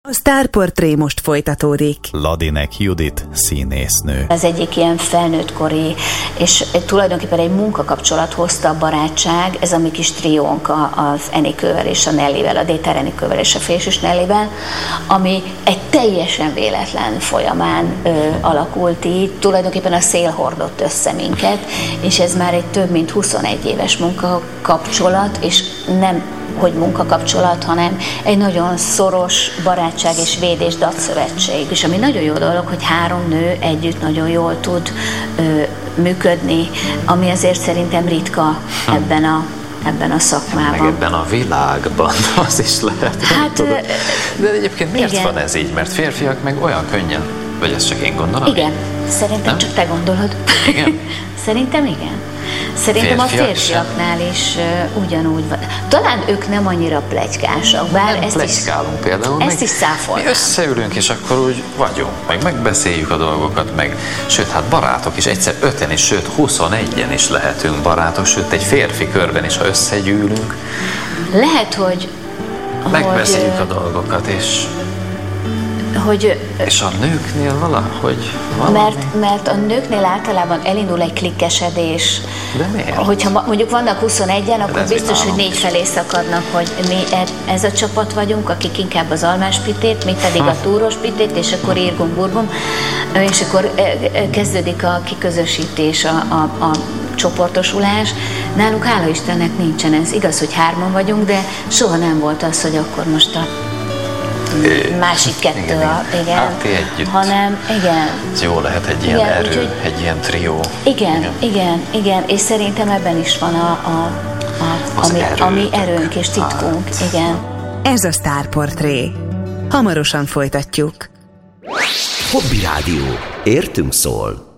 A Sztárportré most folytatódik. Ladinek Judit színésznő. Ez egyik ilyen felnőttkori, és tulajdonképpen egy munkakapcsolat hozta a barátság, ez a mi kis triónk az Enikővel és a Nellivel, a Déter Enikővel és a Fésűs Nellivel, ami egy teljesen véletlen folyamán alakult így. Tulajdonképpen a szél hordott össze minket, és ez már egy több mint 21 éves munkakapcsolat, és nem hogy munkakapcsolat, hanem egy nagyon szoros barátság és védés datszövetség. És ami nagyon jó dolog, hogy 3 nő együtt nagyon jól tud működni, ami azért szerintem ritka ebben a szakmában. Meg ebben a világban az is lehet. Hát, de egyébként miért igen. Van ez így? Mert férfiak meg olyan könnyen, vagy ezt csak én gondolom? Igen, szerintem nem? Csak te gondolod. Igen? Szerintem igen. Szerintem férfiak a férfiaknál is ugyanúgy van. Talán ők nem annyira pletykásak, bár nem pletykálunk például. Ezt is száfolnám. Mi összeülünk, és akkor úgy vagyunk, meg megbeszéljük a dolgokat, meg sőt, hát barátok is, egyszer 5-en is, sőt 21-en is lehetünk barátok, sőt egy férfi körben is, ha összegyűlünk. Lehet, hogy megbeszéljük a dolgokat, és a nőknél valahogy valami... Mert a nőknél általában elindul egy klikkesedés. De miért? Hogyha mondjuk vannak 21-en, akkor biztos, hogy 4 felé szakadnak, hogy mi ez a csapat vagyunk, akik inkább az almás pitét, mi pedig a túros pitét, és akkor írgum burgum, és akkor kezdődik a kiközösítés, a csoportosulás. Náluk hála Istennek nincsen ez. Igaz, hogy 3-an vagyunk, de soha nem volt az, hogy akkor most a másik 2, igen. Hát együtt. Hanem, igen. Ez jó lehet egy ilyen igen, erő, úgyhogy, egy ilyen trió. Igen, és szerintem ebben is van a mi erőnk és titkunk, igen. Ez a Sztárportré. Hamarosan folytatjuk. Hobby Rádió. Értünk szól.